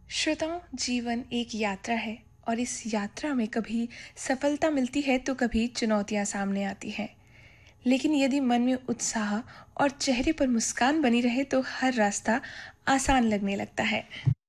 श्रोताओं, जीवन एक यात्रा है और इस यात्रा में कभी सफलता मिलती है तो कभी चुनौतियां सामने आती हैं। लेकिन यदि मन में उत्साह और चेहरे पर मुस्कान बनी रहे तो हर रास्ता आसान लगने लगता है।